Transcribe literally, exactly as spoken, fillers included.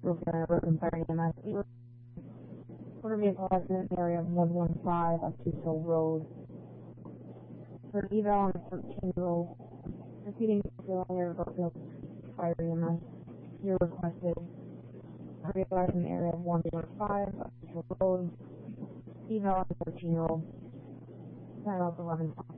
Broken Broken Fire E M S. Motor vehicle accident in the area of one one five up to Hill Road. For an eval on a thirteen year old, repeating the area of Broken Fire E M S. You're requested. Motor vehicle accident in the area of one one five up to Hill Road. Eval on a thirteen year old. Time of eleven.